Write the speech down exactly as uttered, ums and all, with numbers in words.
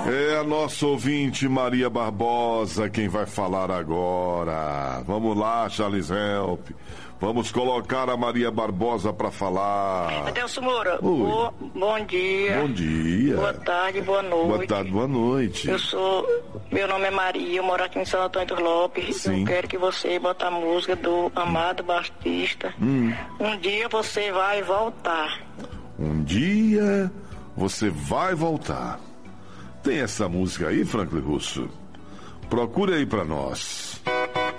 É a nossa ouvinte Maria Barbosa quem vai falar agora. Vamos lá, Charles Help. Vamos colocar a Maria Barbosa para falar. Adelson Moura, bo, bom dia. Bom dia. Boa tarde, boa noite. Boa tarde, boa noite. Eu sou, meu nome é Maria, eu moro aqui em São Antônio dos Lopes. Sim. Eu quero que você bote a música do Amado Batista. Hum. Um dia você vai voltar. Um dia você vai voltar. Tem essa música aí, Franklin Russo? Procure aí para nós.